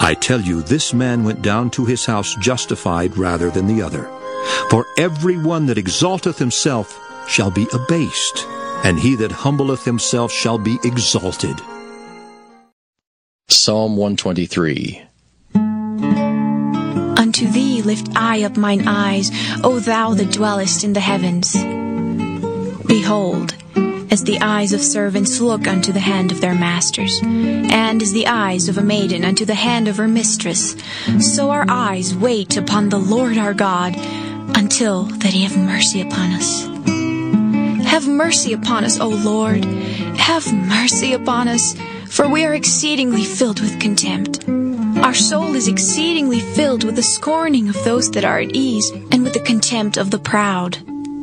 I tell you, this man went down to his house justified rather than the other. For every one that exalteth himself shall be abased, and he that humbleth himself shall be exalted. Psalm 123. Unto thee lift I up mine eyes, O thou that dwellest in the heavens. Behold, as the eyes of servants look unto the hand of their masters, and as the eyes of a maiden unto the hand of her mistress, so our eyes wait upon the Lord our God, until that he have mercy upon us. Have mercy upon us, O Lord. Have mercy upon us, for we are exceedingly filled with contempt. Our soul is exceedingly filled with the scorning of those that are at ease, and with the contempt of the proud.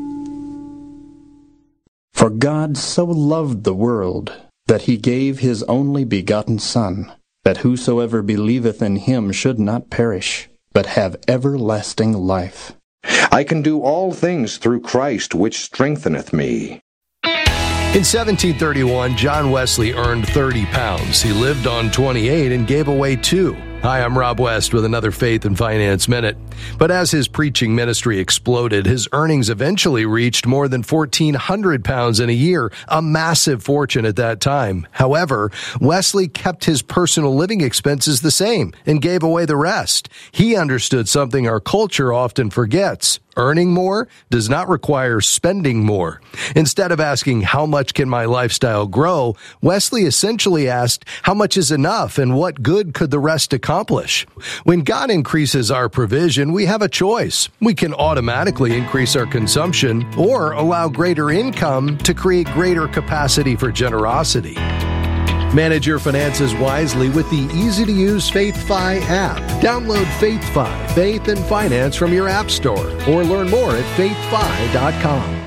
For God so loved the world, that he gave his only begotten Son, that whosoever believeth in him should not perish, but have everlasting life. I can do all things through Christ, which strengtheneth me. In 1731, John Wesley earned 30 pounds. He lived on 28 and gave away 2. Hi, I'm Rob West with another Faith and Finance Minute. But as his preaching ministry exploded, his earnings eventually reached more than 1,400 pounds in a year, a massive fortune at that time. However, Wesley kept his personal living expenses the same and gave away the rest. He understood something our culture often forgets. Earning more does not require spending more. Instead of asking, how much can my lifestyle grow, Wesley essentially asked, how much is enough and what good could the rest accomplish? When God increases our provision, we have a choice. We can automatically increase our consumption or allow greater income to create greater capacity for generosity. Manage your finances wisely with the easy-to-use FaithFi app. Download FaithFi, Faith and Finance from your app store, or learn more at faithfi.com.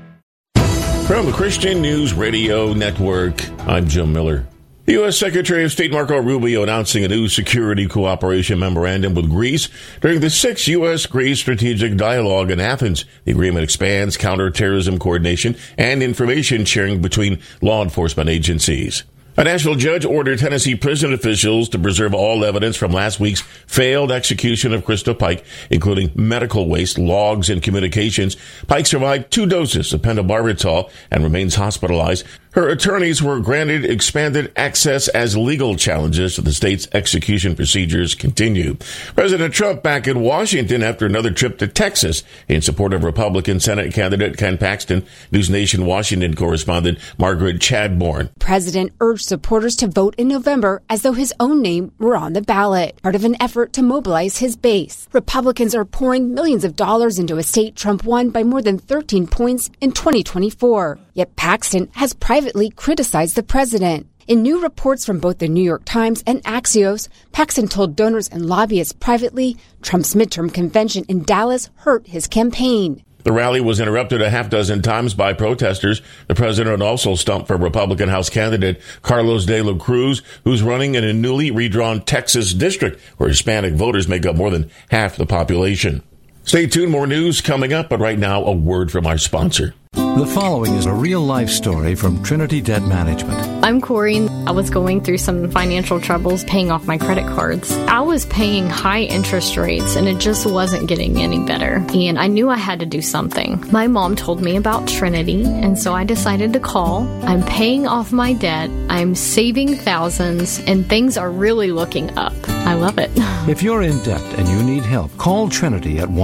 From the Christian News Radio Network, I'm Jim Miller. The U.S. Secretary of State Marco Rubio announcing a new security cooperation memorandum with Greece during the 6th U.S.-Greece Strategic Dialogue in Athens. The agreement expands counterterrorism coordination and information sharing between law enforcement agencies. A national judge ordered Tennessee prison officials to preserve all evidence from last week's failed execution of Krista Pike, including medical waste, logs, and communications. Pike survived 2 doses of pentobarbital and remains hospitalized. Her attorneys were granted expanded access as legal challenges to the state's execution procedures continue. President Trump back in Washington after another trip to Texas in support of Republican Senate candidate Ken Paxton. News Nation Washington correspondent Margaret Chadbourne. President urged supporters to vote in November as though his own name were on the ballot, part of an effort to mobilize his base. Republicans are pouring millions of dollars into a state Trump won by more than 13 points in 2024. Yet Paxton has privately criticized the president. In new reports from both the New York Times and Axios, Paxton told donors and lobbyists privately Trump's midterm convention in Dallas hurt his campaign. The rally was interrupted a half dozen times by protesters. The president also stumped for Republican House candidate Carlos de la Cruz, who's running in a newly redrawn Texas district where Hispanic voters make up more than half the population. Stay tuned, more news coming up, but right now, a word from our sponsor. The following is a real-life story from Trinity Debt Management. I'm Corey. I was going through some financial troubles paying off my credit cards. I was paying high interest rates, and it just wasn't getting any better. And I knew I had to do something. My mom told me about Trinity, and so I decided to call. I'm paying off my debt. I'm saving thousands, and things are really looking up. I love it. If you're in debt and you need help, call Trinity at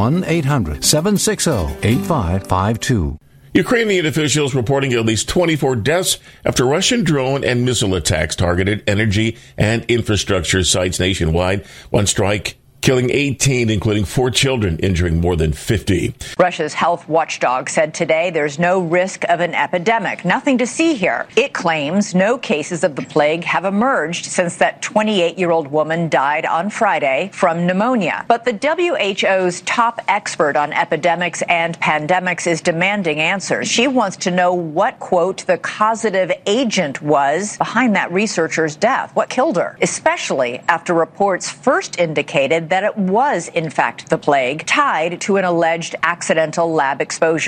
1-800-760-8552. Ukrainian officials reporting at least 24 deaths after Russian drone and missile attacks targeted energy and infrastructure sites nationwide. One strike killing 18, including 4 children, injuring more than 50. Russia's health watchdog said today there's no risk of an epidemic. Nothing to see here. It claims no cases of the plague have emerged since that 28-year-old woman died on Friday from pneumonia. But the WHO's top expert on epidemics and pandemics is demanding answers. She wants to know what, quote, the causative agent was behind that researcher's death. What killed her? Especially after reports first indicated that it was, in fact, the plague, tied to an alleged accidental lab exposure.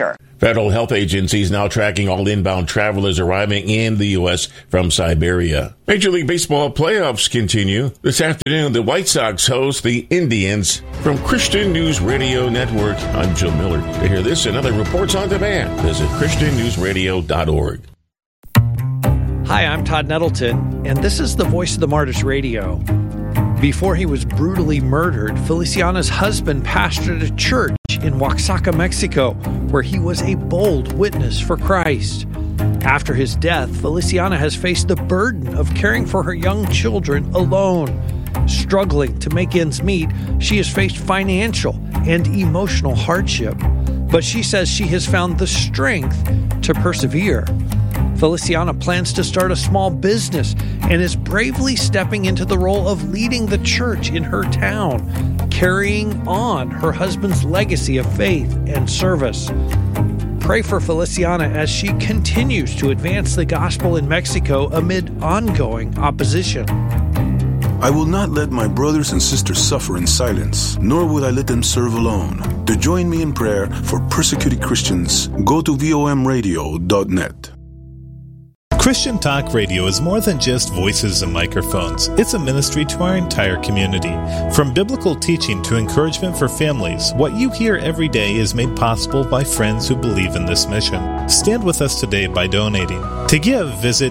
Federal health agencies now tracking all inbound travelers arriving in the U.S. from Siberia. Major League Baseball playoffs continue. This afternoon, the White Sox host the Indians. From Christian News Radio Network, I'm Joe Miller. To hear this and other reports on demand, visit ChristianNewsRadio.org. Hi, I'm Todd Nettleton, and this is the Voice of the Martyrs Radio. Before he was brutally murdered, Feliciana's husband pastored a church in Oaxaca, Mexico, where he was a bold witness for Christ. After his death, Feliciana has faced the burden of caring for her young children alone. Struggling to make ends meet, she has faced financial and emotional hardship, but she says she has found the strength to persevere. Feliciana plans to start a small business and is bravely stepping into the role of leading the church in her town, carrying on her husband's legacy of faith and service. Pray for Feliciana as she continues to advance the gospel in Mexico amid ongoing opposition. I will not let my brothers and sisters suffer in silence, nor will I let them serve alone. To join me in prayer for persecuted Christians, go to vomradio.net. Christian Talk Radio is more than just voices and microphones. It's a ministry to our entire community. From biblical teaching to encouragement for families, what you hear every day is made possible by friends who believe in this mission. Stand with us today by donating. To give, visit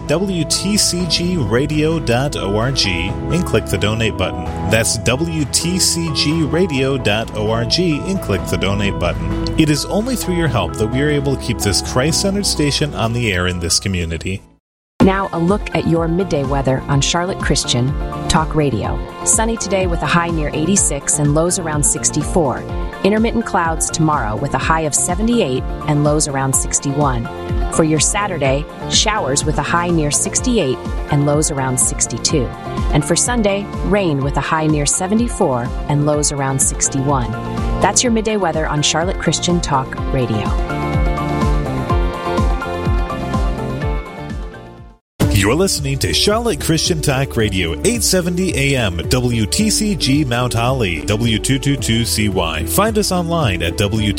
WTCGradio.org and click the donate button. That's WTCGradio.org and click the donate button. It is only through your help that we are able to keep this Christ-centered station on the air in this community. Now a look at your midday weather on Charlotte Christian Talk Radio. Sunny today with a high near 86 and lows around 64. Intermittent clouds tomorrow with a high of 78 and lows around 61. For your Saturday, showers with a high near 68 and lows around 62. And for Sunday, rain with a high near 74 and lows around 61. That's your midday weather on Charlotte Christian Talk Radio. You're listening to Charlotte Christian Talk Radio, 870 AM, WTCG Mount Holly, W222CY. Find us online at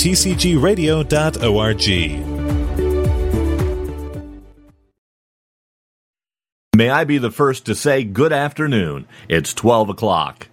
WTCGradio.org. May I be the first to say good afternoon. It's 12 o'clock.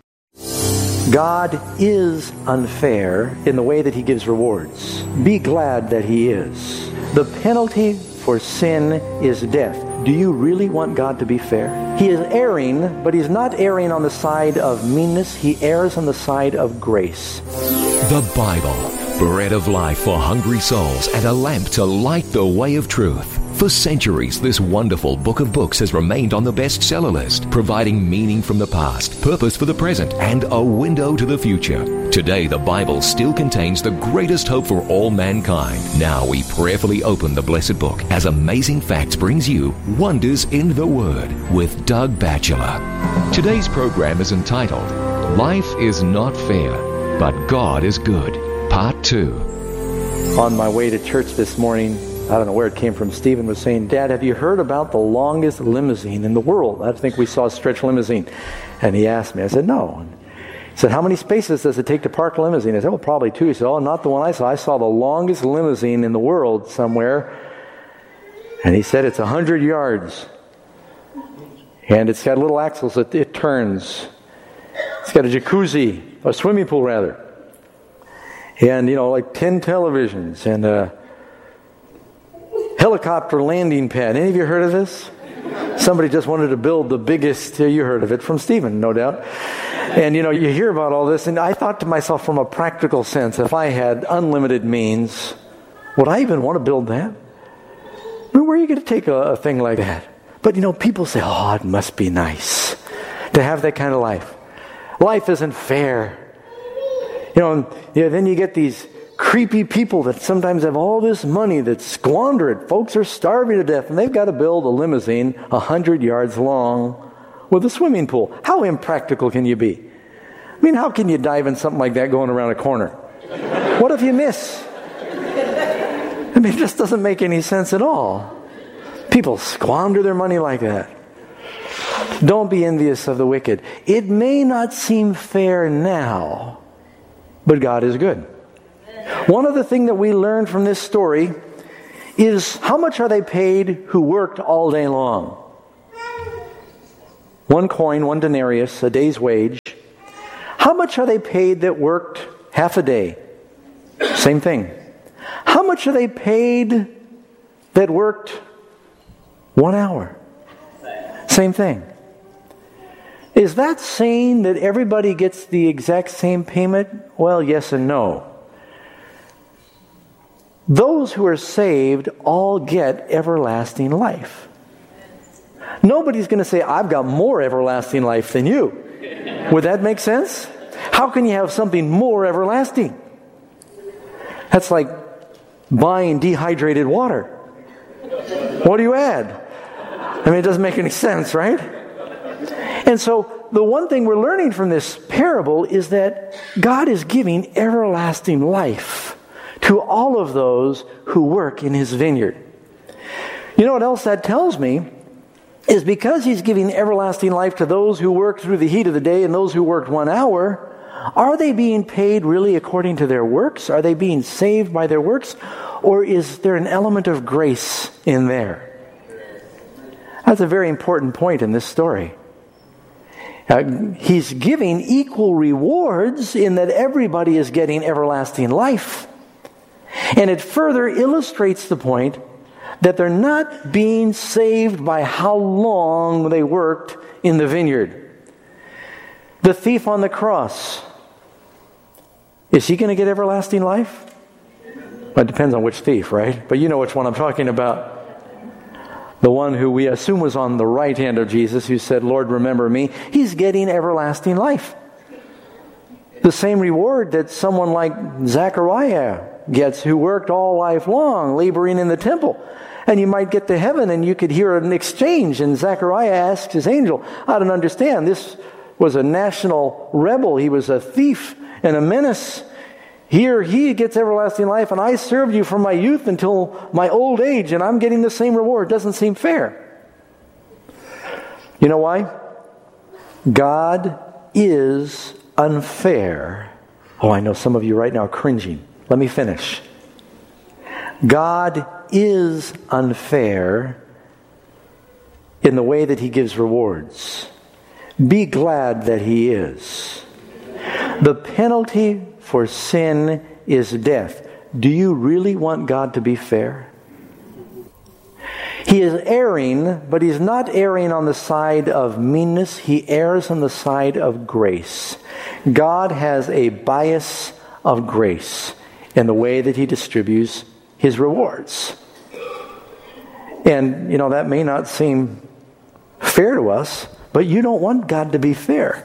God is unfair in the way that He gives rewards. Be glad that He is. The penalty for sin is death. Do you really want God to be fair? He is erring, but He's not erring on the side of meanness. He errs on the side of grace. The Bible, bread of life for hungry souls and a lamp to light the way of truth. For centuries, this wonderful book of books has remained on the bestseller list, providing meaning from the past, purpose for the present, and a window to the future. Today, the Bible still contains the greatest hope for all mankind. Now we prayerfully open the blessed book as Amazing Facts brings you Wonders in the Word with Doug Batchelor. Today's program is entitled, Life is Not Fair, but God is Good, Part 2. On my way to church this morning, I don't know where it came from, Stephen was saying, Dad, have you heard about the longest limousine in the world? I think we saw a stretch limousine. And he asked me. I said, no. He said, how many spaces does it take to park a limousine? I said, well, probably 2. He said, oh, not the one I saw. I saw the longest limousine in the world somewhere. And he said, it's 100 yards. And it's got little axles that it turns. It's got a jacuzzi, or a swimming pool rather. And, like 10 televisions and a helicopter landing pad. Any of you heard of this? Somebody just wanted to build the biggest, you heard of it, from Stephen, no doubt. And, you hear about all this, and I thought to myself from a practical sense, if I had unlimited means, would I even want to build that? I mean, where are you going to take a thing like that? But, people say, oh, it must be nice to have that kind of life. Life isn't fair. Then you get these creepy people that sometimes have all this money that squander it. Folks are starving to death, and they've got to build a limousine 100 yards long with a swimming pool. How impractical can you be? I mean, how can you dive in something like that going around a corner? What if you miss? I mean, it just doesn't make any sense at all. People squander their money like that. Don't be envious of the wicked. It may not seem fair now, but God is good. One other thing that we learn from this story is how much are they paid who worked all day long? 1 coin, 1 denarius, a day's wage. How much are they paid that worked half a day? Same thing. How much are they paid that worked 1 hour? Same thing. Is that saying that everybody gets the exact same payment? Well, yes and no. Those who are saved all get everlasting life. Nobody's going to say, I've got more everlasting life than you. Would that make sense? How can you have something more everlasting? That's like buying dehydrated water. What do you add? I mean, it doesn't make any sense, right? And so the one thing we're learning from this parable is that God is giving everlasting life to all of those who work in His vineyard. You know what else that tells me? Is because He's giving everlasting life to those who work through the heat of the day and those who worked 1 hour, are they being paid really according to their works? Are they being saved by their works? Or is there an element of grace in there? That's a very important point in this story. He's giving equal rewards in that everybody is getting everlasting life. And it further illustrates the point that they're not being saved by how long they worked in the vineyard. The thief on the cross, is he going to get everlasting life? Well, it depends on which thief, right? But you know which one I'm talking about. The one who we assume was on the right hand of Jesus, who said, Lord, remember me. He's getting everlasting life. The same reward that someone like Zechariah gets, who worked all life long, laboring in the temple. And you might get to heaven and you could hear an exchange. And Zechariah asks his angel, I don't understand. This was a national rebel. He was a thief and a menace. Here he gets everlasting life, and I served you from my youth until my old age, and I'm getting the same reward. Doesn't seem fair. You know why? God is unfair. Oh, I know some of you right now are cringing. Let me finish. God is unfair in the way that He gives rewards. Be glad that He is. The penalty for sin is death. Do you really want God to be fair? He is erring, but He's not erring on the side of meanness. He errs on the side of grace. God has a bias of grace in the way that He distributes His rewards. And, you know, that may not seem fair to us, but you don't want God to be fair.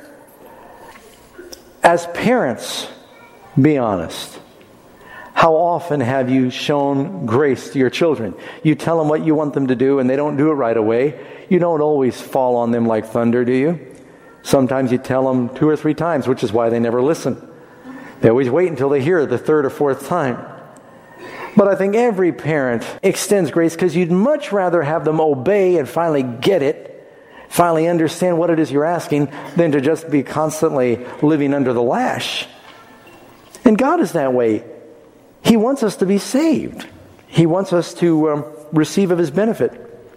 As parents, be honest. How often have you shown grace to your children? You tell them what you want them to do and they don't do it right away. You don't always fall on them like thunder, do you? Sometimes you tell them 2 or 3 times, which is why they never listen. They always wait until they hear it the 3rd or 4th time. But I think every parent extends grace because you'd much rather have them obey and finally get it, finally understand what it is you're asking, than to just be constantly living under the lash. And God is that way. He wants us to be saved. He wants us to receive of His benefit.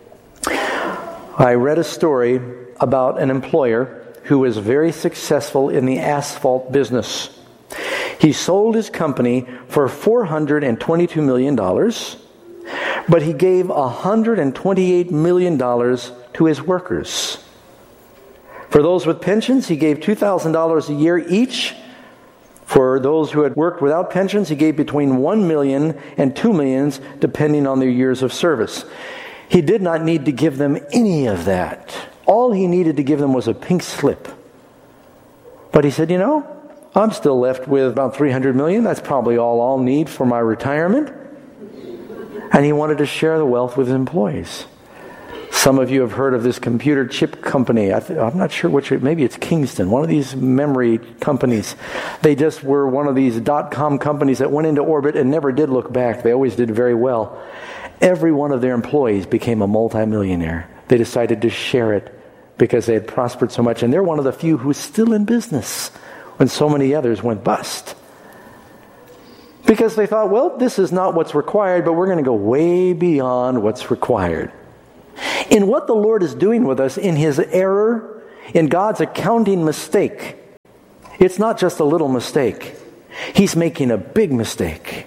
I read a story about an employer who was very successful in the asphalt business. He sold his company for $422 million, but he gave $128 million to his workers. For those with pensions, he gave $2,000 a year each. For those who had worked without pensions, he gave between $1 million and $2 million, depending on their years of service. He did not need to give them any of that. All he needed to give them was a pink slip. But he said, you know, I'm still left with about $300 million. That's probably all I'll need for my retirement. And he wanted to share the wealth with his employees. Some of you have heard of this computer chip company. I'm not sure which, maybe it's Kingston, one of these memory companies. They just were one of these .com companies that went into orbit and never did look back. They always did very well. Every one of their employees became a multimillionaire. They decided to share it because they had prospered so much. And they're one of the few who's still in business when so many others went bust. Because they thought, well, this is not what's required, but we're going to go way beyond what's required. In what the Lord is doing with us, in His error, in God's accounting mistake, it's not just a little mistake. He's making a big mistake.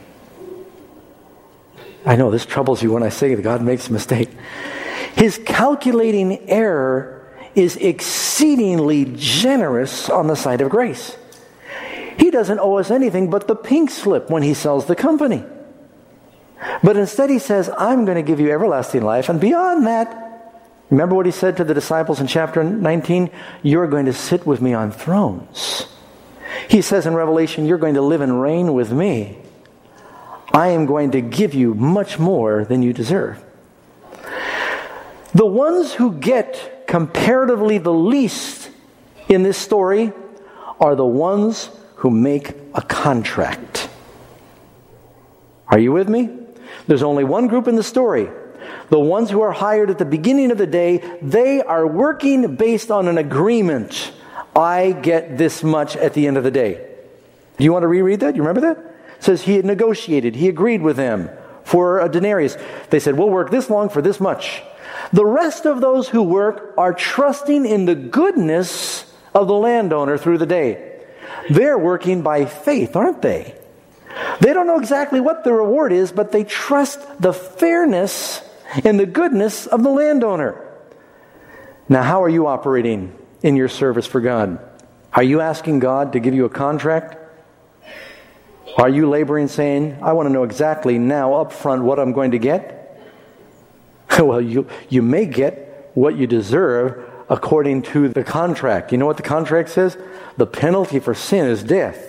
I know this troubles you when I say that God makes a mistake. His calculating error is exceedingly generous on the side of grace. He doesn't owe us anything but the pink slip when He sells the company. But instead He says, I'm going to give you everlasting life. And beyond that, remember what He said to the disciples in chapter 19? You're going to sit with me on thrones. He says in Revelation, you're going to live and reign with me. I am going to give you much more than you deserve. The ones who get comparatively the least in this story are the ones who make a contract. Are you with me? There's only one group in the story. The ones who are hired at the beginning of the day, they are working based on an agreement. I get this much at the end of the day. Do you want to reread that? You remember that? It says he had negotiated. He agreed with them for a denarius. They said, we'll work this long for this much. The rest of those who work are trusting in the goodness of the landowner through the day. They're working by faith, aren't they? They don't know exactly what the reward is, but they trust the fairness and the goodness of the landowner. Now, how are you operating in your service for God? Are you asking God to give you a contract? Are you laboring saying, I want to know exactly now up front what I'm going to get? Well, you may get what you deserve according to the contract. You know what the contract says? The penalty for sin is death.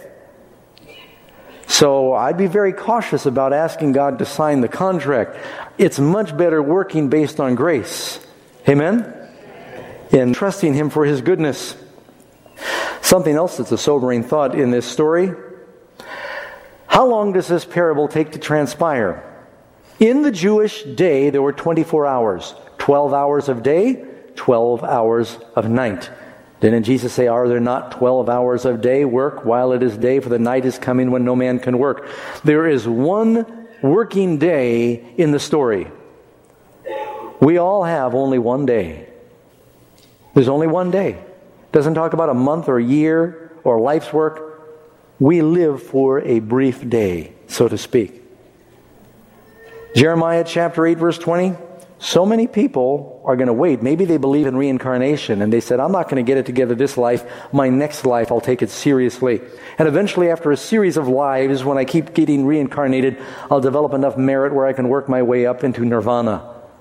So I'd be very cautious about asking God to sign the contract. It's much better working based on grace. Amen? And trusting Him for His goodness. Something else that's a sobering thought in this story. How long does this parable take to transpire? In the Jewish day, there were 24 hours. 12 hours of day, 12 hours of night. Didn't Jesus say, are there not 12 hours of day? Work while it is day, for the night is coming when no man can work. There is one working day in the story. We all have only one day. There's only one day. It doesn't talk about a month or a year or life's work. We live for a brief day, so to speak. Jeremiah chapter 8, verse 20. So many people are going to wait. Maybe they believe in reincarnation, and they said, I'm not going to get it together this life. My next life, I'll take it seriously. And eventually, after a series of lives, when I keep getting reincarnated, I'll develop enough merit where I can work my way up into nirvana.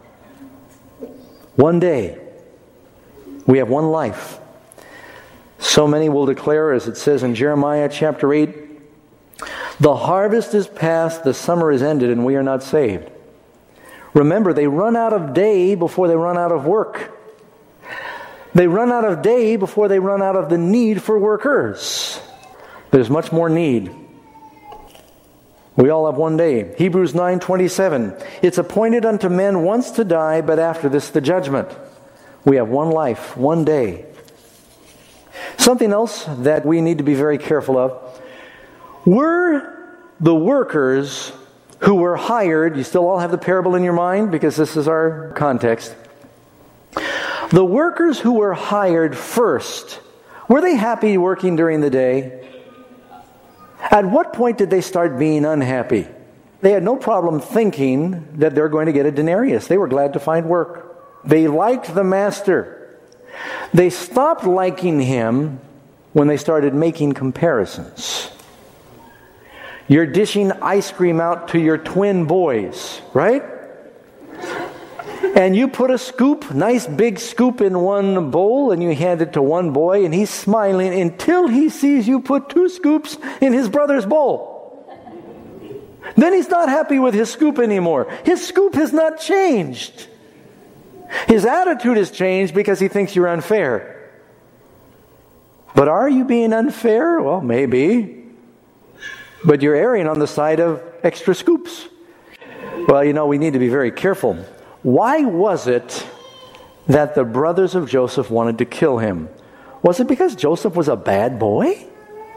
One day. We have one life. So many will declare, as it says in Jeremiah chapter 8, the harvest is past, the summer is ended, and we are not saved. Remember, they run out of day before they run out of work. They run out of day before they run out of the need for workers. There's much more need. We all have one day. Hebrews 9:27. It's appointed unto men once to die, but after this the judgment. We have one life, one day. Something else that we need to be very careful of. Were the workers who were hired, you still all have the parable in your mind because this is our context. The workers who were hired first, were they happy working during the day? At what point did they start being unhappy? They had no problem thinking that they're going to get a denarius. They were glad to find work. They liked the master. They stopped liking him when they started making comparisons. You're dishing ice cream out to your twin boys, right? And you put a scoop, nice big scoop in one bowl, and you hand it to one boy, and he's smiling until he sees you put 2 scoops in his brother's bowl. Then he's not happy with his scoop anymore. His scoop has not changed. His attitude has changed because he thinks you're unfair. But are you being unfair? Well, maybe. But you're erring on the side of extra scoops. Well, you know, we need to be very careful. Why was it that the brothers of Joseph wanted to kill him? Was it because Joseph was a bad boy?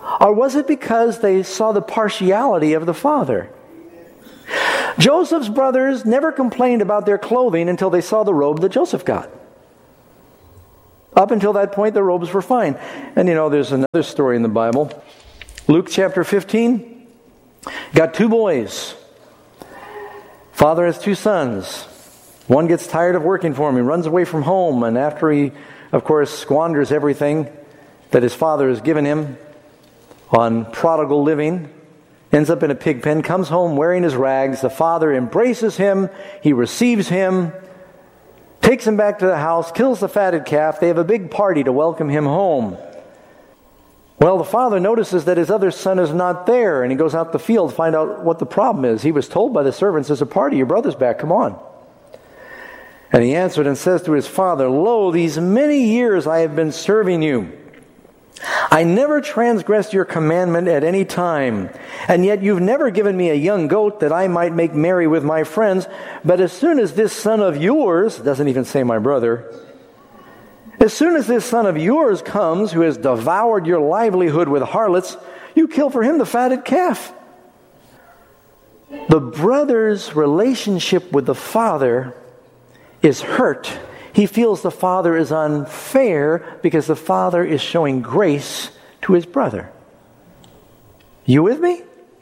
Or was it because they saw the partiality of the father? Joseph's brothers never complained about their clothing until they saw the robe that Joseph got. Up until that point, the robes were fine. And there's another story in the Bible. Luke chapter 15. Got two boys. Father has two sons. One gets tired of working for him. He runs away from home. And after he, of course, squanders everything that his father has given him on prodigal living, ends up in a pig pen, comes home wearing his rags. The father embraces him. He receives him, takes him back to the house, kills the fatted calf. They have a big party to welcome him home. Well, the father notices that his other son is not there, and he goes out the field to find out what the problem is. He was told by the servants, there's a party, your brother's back, come on. And he answered and says to his father, Lo, these many years I have been serving you. I never transgressed your commandment at any time, and yet you've never given me a young goat that I might make merry with my friends. But as soon as this son of yours, doesn't even say my brother, as soon as this son of yours comes, who has devoured your livelihood with harlots, you kill for him the fatted calf. The brother's relationship with the father is hurt. He feels the father is unfair because the father is showing grace to his brother. You with me?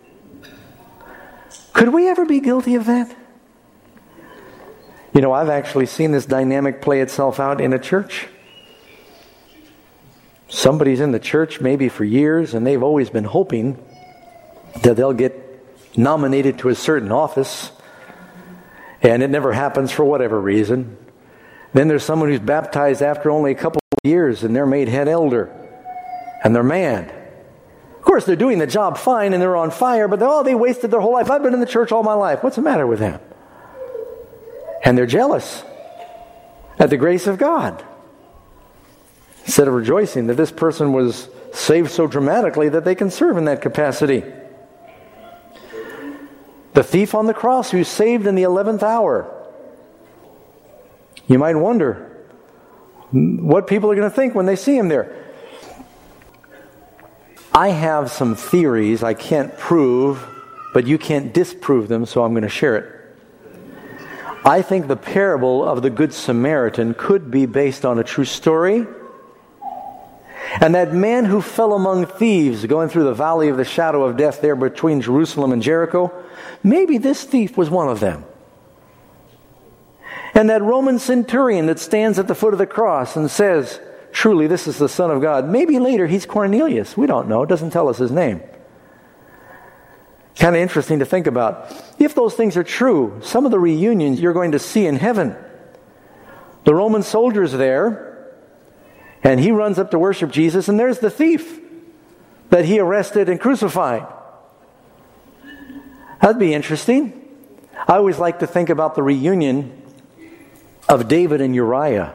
Could we ever be guilty of that? I've actually seen this dynamic play itself out in a church. Somebody's in the church maybe for years, and they've always been hoping that they'll get nominated to a certain office, and it never happens for whatever reason. Then there's someone who's baptized after only a couple of years, and they're made head elder, and they're mad. Of course, they're doing the job fine, and they're on fire, but they wasted their whole life. I've been in the church all my life. What's the matter with them? And they're jealous at the grace of God, instead of rejoicing that this person was saved so dramatically that they can serve in that capacity. The thief on the cross who's saved in the 11th hour. You might wonder what people are going to think when they see him there. I have some theories I can't prove, but you can't disprove them, so I'm going to share it. I think the parable of the Good Samaritan could be based on a true story. And that man who fell among thieves going through the valley of the shadow of death there between Jerusalem and Jericho, maybe this thief was one of them. And that Roman centurion that stands at the foot of the cross and says, truly this is the Son of God. Maybe later he's Cornelius. We don't know. It doesn't tell us his name. Kind of interesting to think about. If those things are true, some of the reunions you're going to see in heaven. The Roman soldier's there, and he runs up to worship Jesus, and there's the thief that he arrested and crucified. That'd be interesting. I always like to think about the reunion of David and Uriah.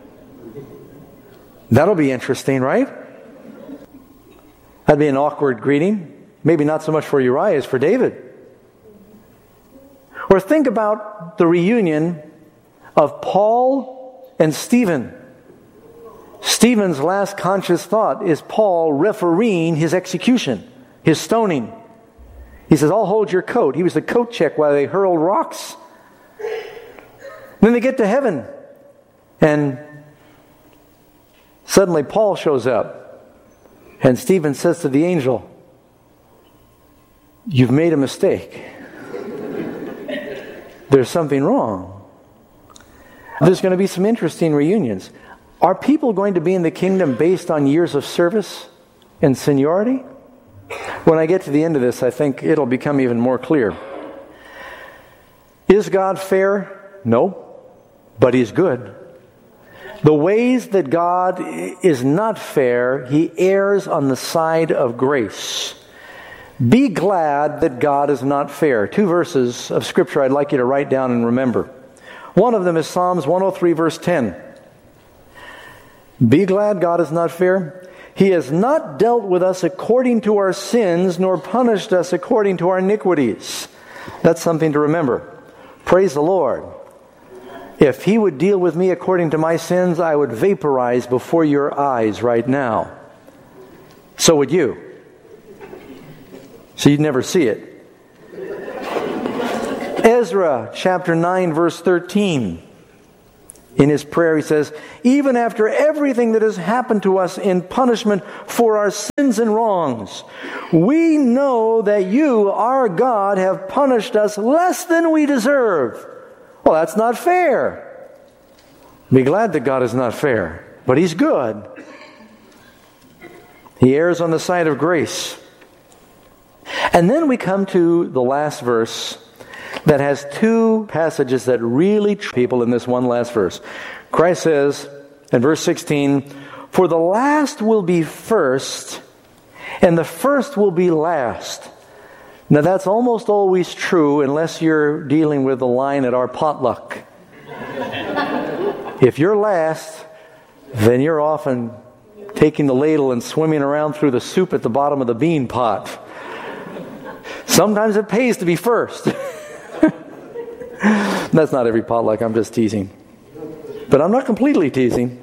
That'll be interesting, right? That'd be an awkward greeting. Maybe not so much for Uriah as for David. Or think about the reunion of Paul and Stephen. Stephen's last conscious thought is Paul refereeing his execution, his stoning. He says, I'll hold your coat. He was the coat check while they hurled rocks. Then they get to heaven, and suddenly Paul shows up, and Stephen says to the angel, you've made a mistake. There's something wrong. There's going to be some interesting reunions. Are people going to be in the kingdom based on years of service and seniority? When I get to the end of this, I think it'll become even more clear. Is God fair? No. But He's good. The ways that God is not fair, He errs on the side of grace. Be glad that God is not fair. 2 verses of Scripture I'd like you to write down and remember. One of them is Psalms 103 verse 10. Be glad God is not fair. He has not dealt with us according to our sins, nor punished us according to our iniquities. That's something to remember. Praise the Lord. If He would deal with me according to my sins, I would vaporize before your eyes right now. So would you. so you'd never see it. Ezra chapter 9 verse 13. In his prayer he says, even after everything that has happened to us in punishment for our sins and wrongs, we know that you, our God, have punished us less than we deserve. Well, that's not fair. Be glad that God is not fair, but He's good. He errs on the side of grace. And then we come to the last verse that has two passages that really people in this one last verse. Christ says in verse 16, for the last will be first, and the first will be last. Now that's almost always true unless you're dealing with the line at our potluck. If you're last, then you're often taking the ladle and swimming around through the soup at the bottom of the bean pot. Sometimes it pays to be first. That's not every potluck, I'm just teasing. But I'm not completely teasing.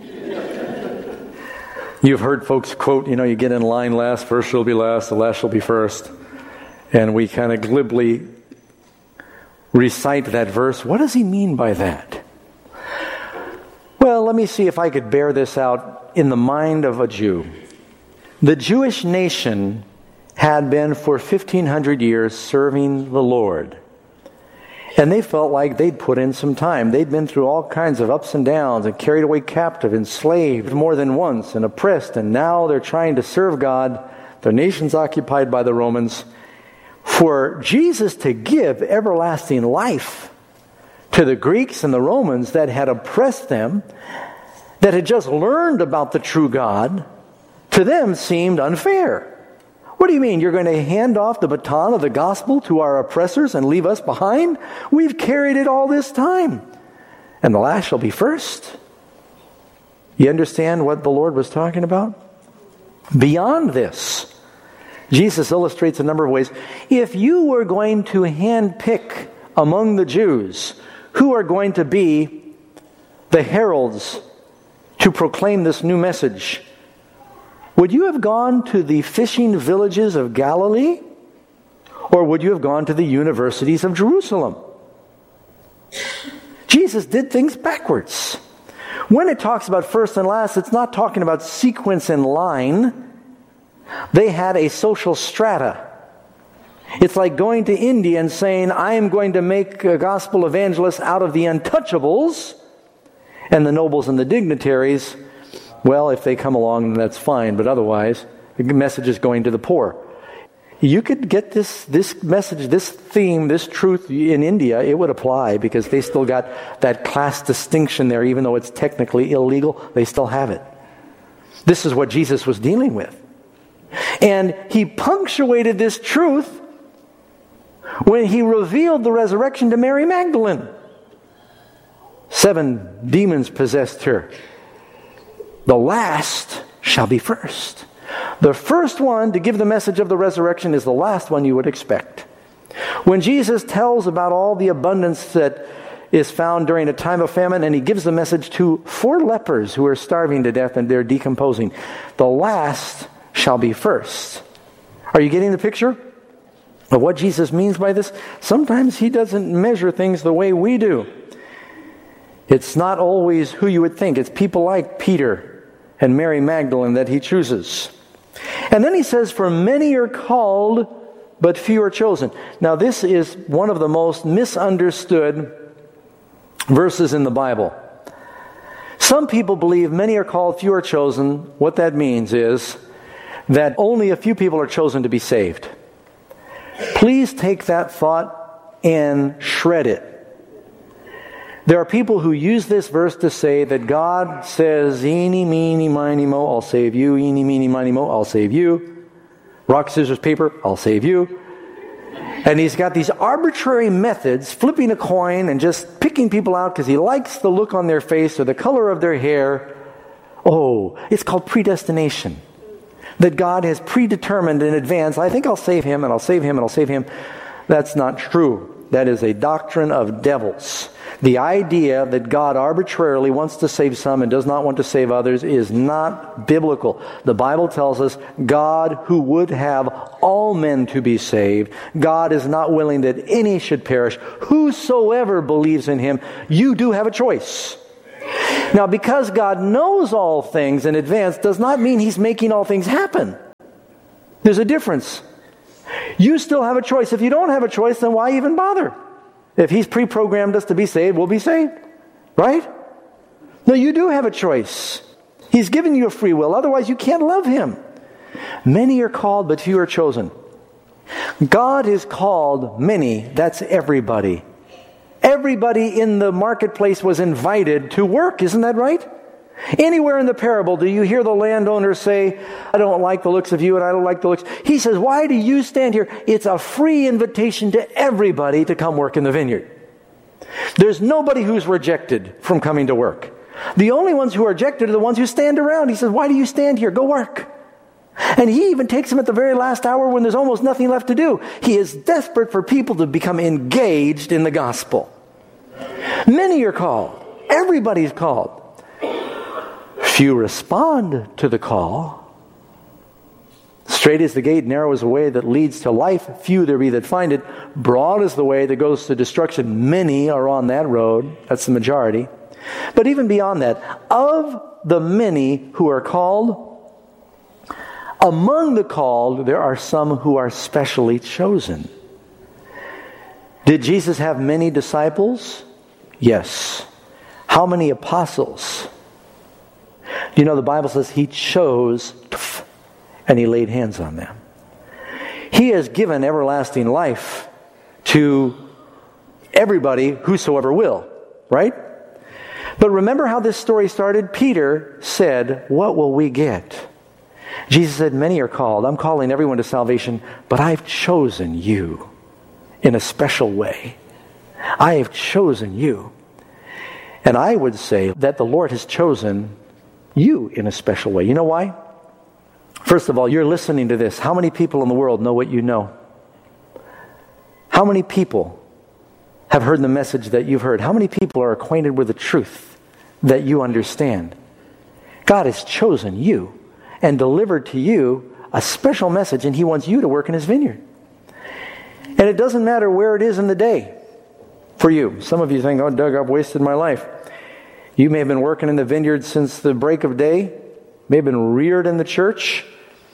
You've heard folks quote, you get in line last, first shall be last, the last shall be first. And we kind of glibly recite that verse. What does he mean by that? Well, let me see if I could bear this out in the mind of a Jew. The Jewish nation had been for 1,500 years serving the Lord. And they felt like they'd put in some time. They'd been through all kinds of ups and downs and carried away captive, enslaved more than once and oppressed. And now they're trying to serve God. Their nation's occupied by the Romans. For Jesus to give everlasting life to the Greeks and the Romans that had oppressed them, that had just learned about the true God, to them seemed unfair. What do you mean? You're going to hand off the baton of the gospel to our oppressors and leave us behind? We've carried it all this time. And the last shall be first. You understand what the Lord was talking about? Beyond this, Jesus illustrates a number of ways. If you were going to handpick among the Jews who are going to be the heralds to proclaim this new message, would you have gone to the fishing villages of Galilee? Or would you have gone to the universities of Jerusalem? Jesus did things backwards. When it talks about first and last, it's not talking about sequence and line. They had a social strata. It's like going to India and saying, I am going to make a gospel evangelist out of the untouchables, and the nobles and the dignitaries, well, if they come along, then that's fine. But otherwise, the message is going to the poor. You could get this message, this theme, this truth in India. It would apply because they still got that class distinction there. Even though it's technically illegal, they still have it. This is what Jesus was dealing with. And he punctuated this truth when he revealed the resurrection to Mary Magdalene. 7 demons possessed her. The last shall be first. The first one to give the message of the resurrection is the last one you would expect. When Jesus tells about all the abundance that is found during a time of famine, and he gives the message to 4 lepers who are starving to death and they're decomposing, the last shall be first. Are you getting the picture of what Jesus means by this? Sometimes he doesn't measure things the way we do. It's not always who you would think. It's people like Peter and Mary Magdalene that he chooses. And then he says, for many are called, but few are chosen. Now this is one of the most misunderstood verses in the Bible. Some people believe many are called, few are chosen. What that means is that only a few people are chosen to be saved. Please take that thought and shred it. There are people who use this verse to say that God says, eeny, meeny, miny, mo, I'll save you. Eeny, meeny, miny, mo, I'll save you. Rock, scissors, paper, I'll save you. And he's got these arbitrary methods, flipping a coin and just picking people out because he likes the look on their face or the color of their hair. Oh, it's called predestination. That God has predetermined in advance, I think I'll save him and I'll save him and I'll save him. That's not true. That is a doctrine of devils. The idea that God arbitrarily wants to save some and does not want to save others is not biblical. The Bible tells us God, who would have all men to be saved, God is not willing that any should perish. Whosoever believes in Him, you do have a choice. Now, because God knows all things in advance does not mean He's making all things happen. There's a difference. You still have a choice. If you don't have a choice, then why even bother? If He's pre-programmed us to be saved, we'll be saved. Right? No, you do have a choice. He's given you a free will. Otherwise, you can't love Him. Many are called, but few are chosen. God has called many. That's everybody. Everybody in the marketplace was invited to work. Isn't that right? Anywhere in the parable do you hear the landowner say, I don't like the looks of you and I don't like the looks. He says, why do you stand here? It's a free invitation to everybody to come work in the vineyard. There's nobody who's rejected from coming to work. The only ones who are rejected are the ones who stand around. He says, why do you stand here? Go work. And He even takes them at the very last hour when there's almost nothing left to do. He is desperate for people to become engaged in the gospel. Many are called. Everybody's called. Few respond to the call. Straight is the gate, narrow is the way that leads to life. Few there be that find it. Broad is the way that goes to destruction. Many are on that road. That's the majority. But even beyond that, of the many who are called, among the called, there are some who are specially chosen. Did Jesus have many disciples? Yes. How many apostles? You know, the Bible says He chose and He laid hands on them. He has given everlasting life to everybody, whosoever will, right? But remember how this story started? Peter said, what will we get? Jesus said, many are called. I'm calling everyone to salvation, but I've chosen you in a special way. I have chosen you. And I would say that the Lord has chosen you in a special way. You know why? First of all, you're listening to this. How many people in the world know what you know? How many people have heard the message that you've heard? How many people are acquainted with the truth that you understand? God has chosen you and delivered to you a special message, and He wants you to work in His vineyard. And it doesn't matter where it is in the day for you. Some of you think, oh, Doug, I've wasted my life. You may have been working in the vineyard since the break of day, may have been reared in the church,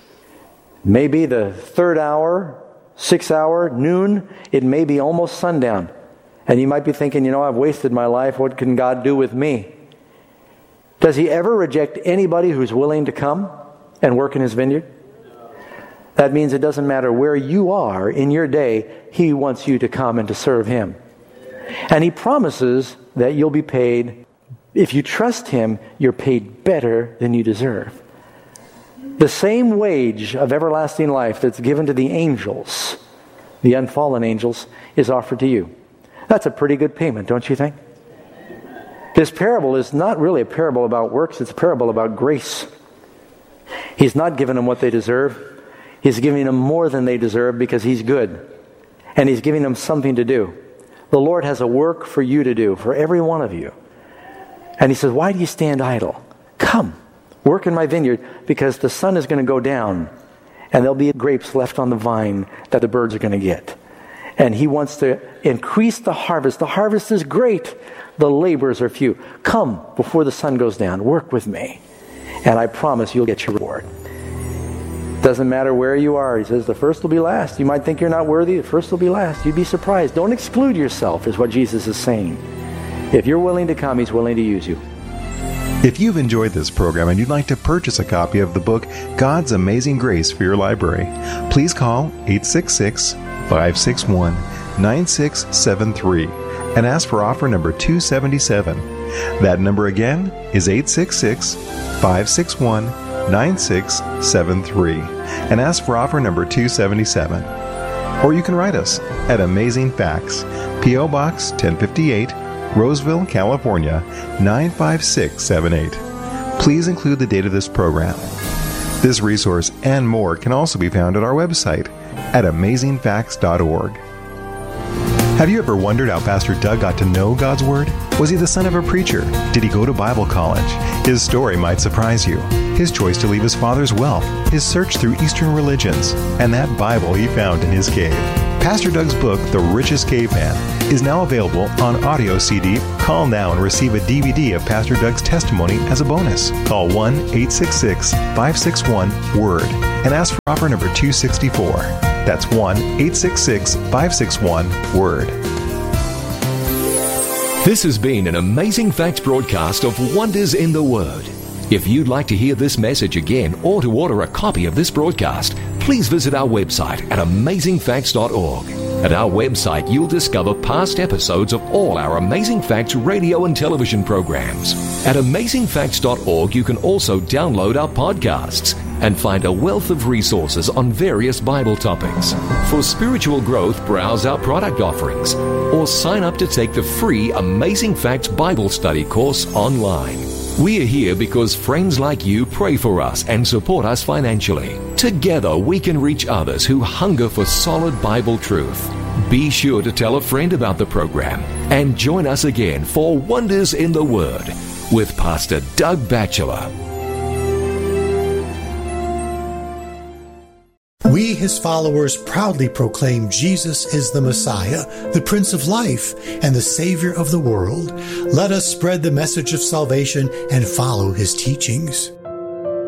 maybe the 3rd hour, 6th hour, noon, it may be almost sundown. And you might be thinking, you know, I've wasted my life, what can God do with me? Does He ever reject anybody who's willing to come and work in His vineyard? That means it doesn't matter where you are in your day, He wants you to come and to serve Him. And He promises that you'll be paid. If you trust Him, you're paid better than you deserve. The same wage of everlasting life that's given to the angels, the unfallen angels, is offered to you. That's a pretty good payment, don't you think? This parable is not really a parable about works, it's a parable about grace. He's not giving them what they deserve. He's giving them more than they deserve because He's good. And He's giving them something to do. The Lord has a work for you to do, for every one of you. And He says, why do you stand idle? Come, work in my vineyard, because the sun is going to go down, and there'll be grapes left on the vine that the birds are going to get. And He wants to increase the harvest. The harvest is great. The laborers are few. Come before the sun goes down. Work with me. And I promise you'll get your reward. Doesn't matter where you are. He says the first will be last. You might think you're not worthy. The first will be last. You'd be surprised. Don't exclude yourself is what Jesus is saying. If you're willing to come, He's willing to use you. If you've enjoyed this program and you'd like to purchase a copy of the book God's Amazing Grace for your library, please call 866-561-9673 and ask for offer number 277. That number again is 866-561-9673 and ask for offer number 277. Or you can write us at Amazing Facts, P.O. Box 1058, Roseville, California, 95678. Please include the date of this program. This resource and more can also be found at our website at amazingfacts.org. Have you ever wondered how Pastor Doug got to know God's Word? Was he the son of a preacher? Did he go to Bible college? His story might surprise you. His choice to leave his father's wealth, his search through Eastern religions, and that Bible he found in his cave. Pastor Doug's book, The Richest Caveman, is now available on audio CD. Call now and receive a DVD of Pastor Doug's testimony as a bonus. Call 1-866-561-WORD and ask for offer number 264. That's 1-866-561-WORD. This has been an Amazing Facts broadcast of Wonders in the Word. If you'd like to hear this message again or to order a copy of this broadcast, please visit our website at amazingfacts.org. At our website, you'll discover past episodes of all our Amazing Facts radio and television programs. At amazingfacts.org, you can also download our podcasts and find a wealth of resources on various Bible topics. For spiritual growth, browse our product offerings or sign up to take the free Amazing Facts Bible Study course online. We are here because friends like you pray for us and support us financially. Together, we can reach others who hunger for solid Bible truth. Be sure to tell a friend about the program and join us again for Wonders in the Word with Pastor Doug Batchelor. We, his followers, proudly proclaim Jesus is the Messiah, the Prince of Life, and the Savior of the world. Let us spread the message of salvation and follow his teachings.